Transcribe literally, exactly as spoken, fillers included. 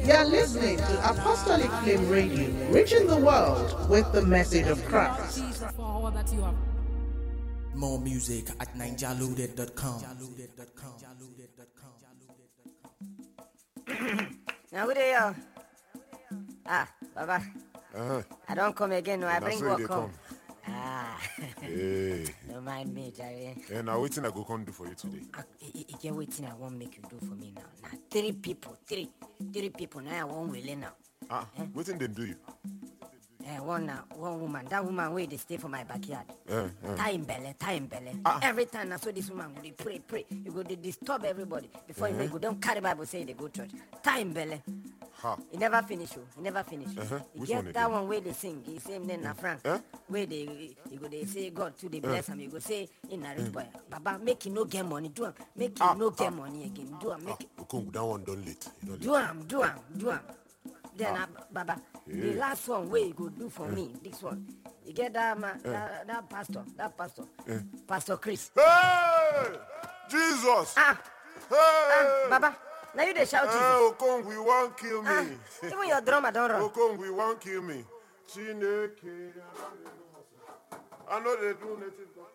You're listening to Apostolic Flame Radio, reaching the world with the message of Christ. More music at ninjaloaded dot com. Now, who they are? Ah, Baba. Uh-huh. I don't come again, no. I bring so work they come. come. Ah. Hey. Don't mind me, Jerry. And now waiting I go come do for you today. You get waiting I won't make you do for me now. Now, three people, three. Three people, now I won't will now. Ah, eh? Waiting then do you? Eh, one now, one woman. That woman where they stay for my backyard. Eh, eh. Time belly, time belly. Ah. Every time I saw this woman, they pray, pray. You go, they disturb everybody. Before uh-huh. you go, don't carry Bible say they go church. Time belly. Ha. He never finish you. He never finish you. Uh-huh. You Which get one that again? one where they sing. He same name na Frank. Eh? Where they you go they say God to the bless him. You go say in a rich boy. Baba make him no get money. Do him. Make him Ah, no get ah. money again. Do him. Make Ah, Okong, that one done late. You know, do him. Do him. Do him. Then Ah. uh, Baba, the Yeah. last one where you go do for me. This one. You get that man, that, that pastor, that pastor, Pastor Chris. Hey! Jesus! Ah, Hey! ah, Baba. Now you they shout Jesus. Hey, Okong, we won't kill me. Ah, even your drummer don't run. Okong, we won't kill me. Chineke. I know they do native.